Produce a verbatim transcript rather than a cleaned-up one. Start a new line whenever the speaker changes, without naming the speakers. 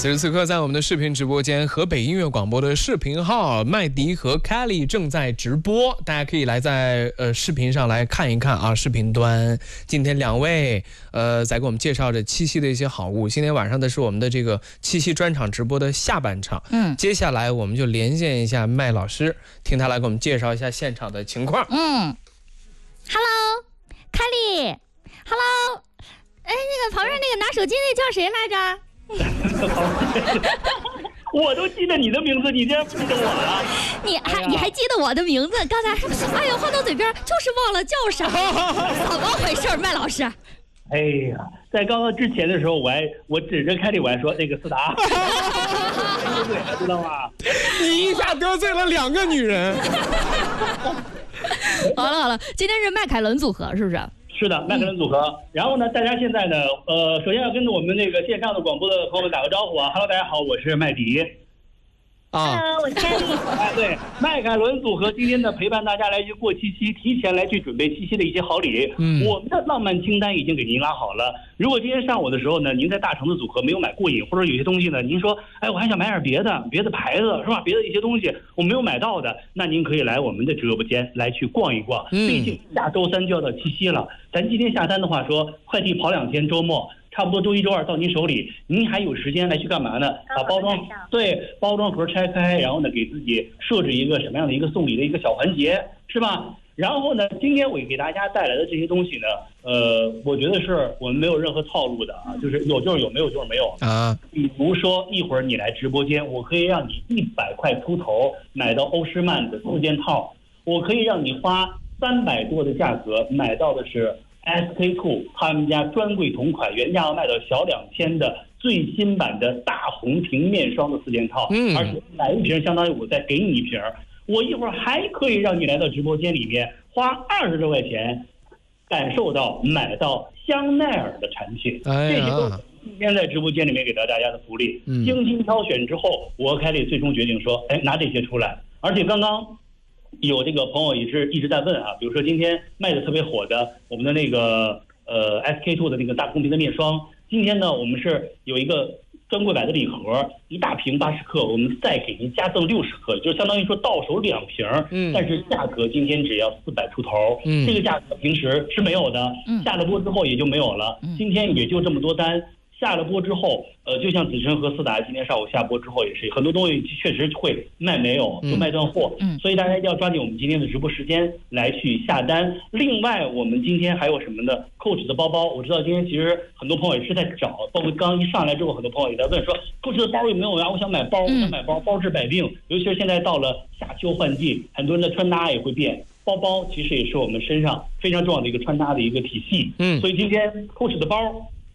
此时此刻，在我们的视频直播间，河北音乐广播的视频号，麦迪和 Kelly 正在直播，大家可以来在呃视频上来看一看啊。视频端，今天两位呃在给我们介绍着七夕的一些好物。今天晚上的是我们的这个七夕专场直播的下半场，嗯，接下来我们就连线一下麦老师，听他来给我们介绍一下现场的情况。
嗯 ，Hello， Kelly，Hello， 哎，那个旁边那个拿手机那叫谁来着？
我都记得你的名字，你竟然不记得我了？
你还、哎、你还记得我的名字？刚才哎呀话到嘴边就是忘了叫啥，怎么回事，麦老师？
哎呀，在刚刚之前的时候，我还我指着凯莉我还说那个思达，得罪了，知道吗？
你一下得罪了两个女人。
好了好了，今天是迈凯伦组合，是不是？
是的，迈凯伦组合。嗯、然后呢，大家现在呢，呃，首先要跟着我们那个线上的广播的朋友们打个招呼啊 ！Hello， 大家好，我是麦迪。
啊 ，Hello， 我是凯莉。
哎，对，迈凯伦组合今天呢陪伴大家来去过七夕，提前来去准备七夕的一些好礼。嗯，我们的浪漫清单已经给您拉好了。如果今天上午的时候呢，您在大城的组合没有买过瘾，或者有些东西呢，您说，哎，我还想买点别的，别的牌子是吧？别的一些东西我没有买到的，那您可以来我们的直播间来去逛一逛。嗯，毕竟下周三就要到七夕了，咱今天下单的话说，快递跑两天，周末。差不多周一周二到您手里，您还有时间来去干嘛呢？把包装对包装盒拆开，然后呢给自己设置一个什么样的一个送礼的一个小环节，是吧？然后呢，今天我给大家带来的这些东西呢，呃，我觉得是我们没有任何套路的啊，就是有就是有，没有就是没有啊。比如说一会儿你来直播间，我可以让你一百块出头买到欧诗漫的四件套，我可以让你花三百多的价格买到的是。S K two 他们家专柜同款，原价要卖到小两千的最新版的大红瓶面霜的四件套，嗯，而且买一瓶相当于我再给你一瓶，我一会儿还可以让你来到直播间里面花二十多块钱，感受到买到香奈儿的产品，哎、这些都是今天在直播间里面给到大家的福利。嗯、精心挑选之后，我和凯莉最终决定说，哎，拿这些出来，而且刚刚。有这个朋友也是一直在问啊，比如说今天卖的特别火的我们的那个呃 S K two 的那个大红瓶的面霜，今天呢我们是有一个专柜版的礼盒，一大瓶八十克，我们再给您加赠六十克，就是相当于说到手两瓶，嗯，但是价格今天只要四百出头，嗯，这个价格平时是没有的，嗯，下了播之后也就没有了，嗯，今天也就这么多单。下了播之后，呃，就像子琛和思达今天上午下播之后也是很多东西确实会卖没有，就卖断货，嗯，所以大家一定要抓紧我们今天的直播时间来去下单。另外，我们今天还有什么呢 ？Coach 的包包，我知道今天其实很多朋友也是在找，包括刚一上来之后，很多朋友也在问说 ，Coach 的包有没有呀？我想买包，我想买包，包治百病。尤其是现在到了夏秋换季，很多人的穿搭也会变。包包其实也是我们身上非常重要的一个穿搭的一个体系，嗯，所以今天 Coach 的包